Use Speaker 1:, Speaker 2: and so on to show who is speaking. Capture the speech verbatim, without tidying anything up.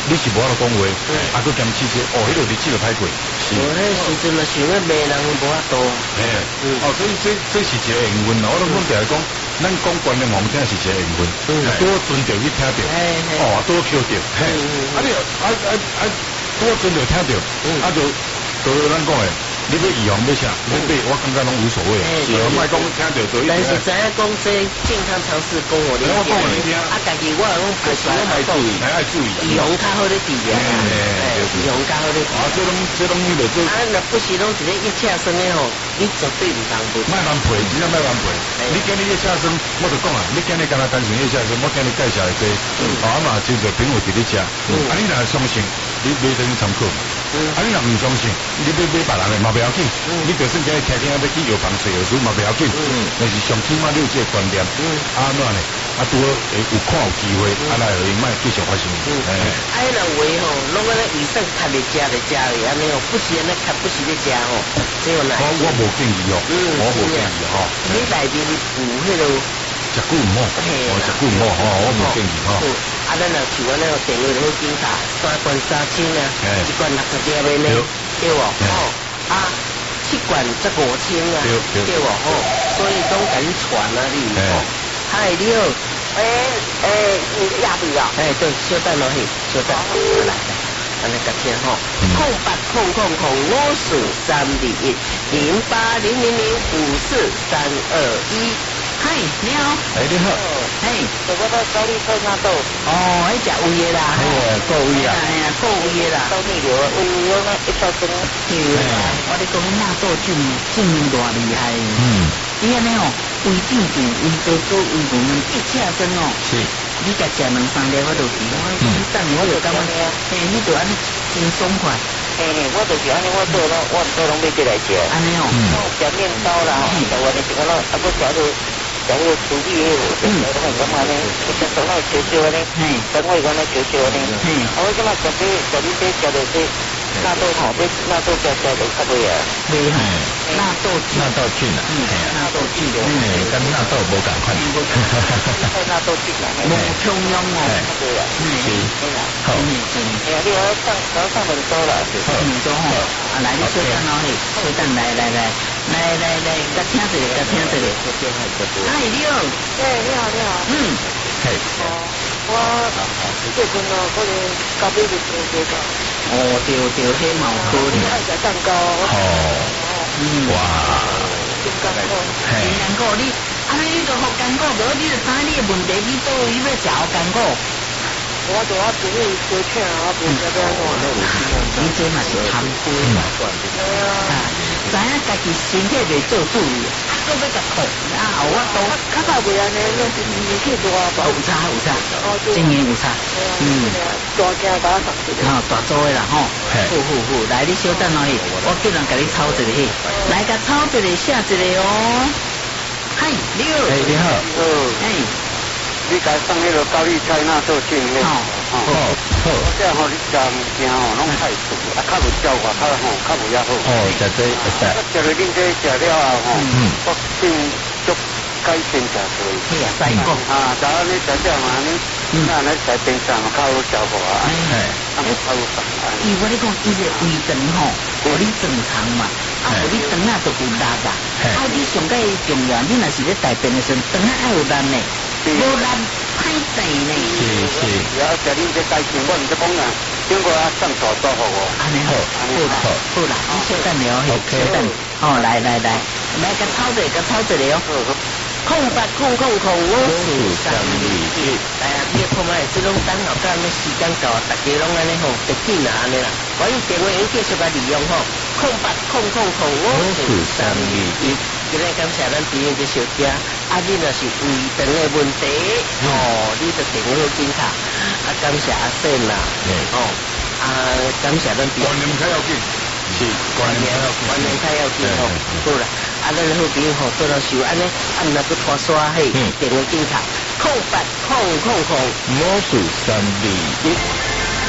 Speaker 1: 你是无法度讲话，啊，佮兼汽车，哦，迄个日子就歹过。
Speaker 2: 是。我迄时阵嘛想要骂人无法度。
Speaker 1: 嘿，哦，所以这这是一个缘分咯。我拢讲定来讲，咱讲观念好听是一个缘分，多尊重去听着，哦，多扣着，嘿，啊你啊啊啊多尊重听着，啊就就咱讲诶。你要预防要啥？要买，我感觉拢无所谓。是，莫讲听着就一。
Speaker 2: 但是知影讲这健康常识讲我理解。啊，家己我讲不是我爱注意，
Speaker 1: 爱注意。
Speaker 2: 预防较好咧治疗。哎，预防较好咧。
Speaker 1: 啊，这拢这拢迄个做。
Speaker 2: 啊，若不是拢一个一车生的吼，你绝对唔当不。
Speaker 1: 莫乱赔，真正莫乱赔。你今日一车生，我就讲啊，你今日敢若单纯一车生，我今日介绍一个，啊嘛真侪朋友伫咧食。啊，你若相信，你买等于参考。啊，你若唔相信，你买买别人的嘛不要紧。你就算今日听听要去药房找药师嘛不要紧。但是上起码你有这个观念，啊，怎呢？啊，拄好会有看有机会，啊来互伊莫继续发生。哎，
Speaker 2: 啊，迄个话吼，拢安尼医生开咧食咧食咧，安尼哦，不是安尼开，不是咧食吼，只有来。
Speaker 1: 我我无建议哦，我无建议吼。
Speaker 2: 你内面有迄个。
Speaker 1: 食久唔好，哦，食久唔好，吼，我无建议吼。
Speaker 2: 啊，咱若像安尼电话落去检查，三罐三千啊，一罐六十粒的呢，对无？吼，啊，七罐十五千啊，对无？吼，所以拢甲你传啊，你吼。嗨，你好，
Speaker 3: 诶诶，你亚比啊？
Speaker 2: 哎，对，稍等落去，稍等，来来。安尼甲听吼，空八空空空五四三二一零八零零零五四三二一。嗨，你好。
Speaker 1: 哎，你好。
Speaker 2: 嘿，
Speaker 3: 我到高丽菜那豆。
Speaker 2: 哦，迄只有嘢啦。
Speaker 1: 哎呀，够位啦。
Speaker 2: 哎呀，够位啦。
Speaker 3: 高丽油，有有那一条根。
Speaker 2: 对啦，我咧讲纳豆菌菌多厉害。嗯。伊安尼哦，胃胀胀，胃做做胃无能，一车身哦。
Speaker 1: 是。
Speaker 2: 你甲食两三粒，我就去。我等我就感觉，嘿，你就安尼真爽快。
Speaker 3: 嘿嘿，我就是安尼，我做咯，我做拢买起来食。
Speaker 2: 安尼哦。
Speaker 3: 食面包啦，台湾的是讲咯，啊，不食就。假如处理迄个，嗯，我感觉呢，你像从那少少呢，等我讲那少少呢，啊，我感觉食这食你这食的这纳豆吼，这纳豆食食就较袂啊，
Speaker 2: 袂吼，纳豆
Speaker 1: 纳豆菌啊，
Speaker 2: 嗯，纳豆菌，
Speaker 1: 嗯，跟纳豆无共款，
Speaker 3: 太纳豆菌啦，
Speaker 2: 无中央哦，
Speaker 3: 对啦，
Speaker 2: 嗯，
Speaker 1: 好，
Speaker 2: 嗯，
Speaker 3: 哎呀，你要上早上很多了，
Speaker 2: 很多吼，啊，来你稍等哦嘿，稍等来来来。来来来，甲听一个，甲听一个。嗨，你好。
Speaker 3: 哎，你好，你好。
Speaker 2: 嗯。
Speaker 1: 嘿。
Speaker 3: 哦，我最近哦，可能咖啡就做这个。
Speaker 2: 哦，对对，黑毛哥。
Speaker 3: 爱食蛋糕。
Speaker 1: 哦。嗯。哇。
Speaker 3: 真艰苦。
Speaker 2: 真艰苦，你安尼你都好艰苦，无你就知你的问题，你倒位要食好艰苦。
Speaker 3: 我做我朋友多请啊，不晓得安怎。
Speaker 2: 你这嘛是贪杯嘛？啊，知影家己身体袂做主意，啊，搁要甲苦，啊，我都
Speaker 3: 较早袂安尼，那是年纪大吧？
Speaker 2: 有差有差，真年有差。
Speaker 3: 嗯，大家把它上去。
Speaker 2: 啊，大做的啦吼。好好好，来你稍等落去，我叫人甲你抄一个去，来甲抄一个写一个哦。嗨，你好。
Speaker 1: 哎，你好。
Speaker 3: 嗯。
Speaker 2: 哎。
Speaker 3: 你该送迄个高丽菜那做进迄，
Speaker 2: 好，
Speaker 3: 好，好，这样吼，你食物件吼，拢太素，啊，较无消化，较吼，较无遐好。
Speaker 1: 哦，食这会使。
Speaker 3: 食了恁这食了啊吼，我变足改善食多。
Speaker 2: 嘿啊，再讲
Speaker 3: 啊，早你食这嘛，你那那在边上较好消化啊，哎，较无较好饭啊。
Speaker 2: 伊我咧讲，伊个胃肠吼，互你正常嘛，啊，互你肠啊就有力啊，啊，你上介重要，你若是咧大便的时阵，肠啊爱有力呢。无难歹地呢，
Speaker 1: 是是，
Speaker 3: 然后食恁这改善，我唔是讲啊，经过啊上所做好哦。
Speaker 2: 安尼好，好啦，好啦，你稍等了，稍等，哦，来来来，来甲抄一个，甲抄一个哦。空八空空空五四三二一，来啊，你看卖，这种等候干的时间到，大家拢安尼吼，就紧啊安尼啦。我用电话用继续来利用吼，空八空空空五四三二一。今日感谢咱朋友嘅小姐，啊，你若是胃肠嘅问题，哦，你就电话去检查，啊，感谢阿婶啦，哦，啊，感谢咱朋友。
Speaker 1: 观念较要紧，是观念较要紧，
Speaker 2: 观念较要紧吼，好啦，啊，咱好朋友吼做到手安尼，啊，毋若去拖沙嘿，电话检查，空八空空空
Speaker 1: 五四三二一。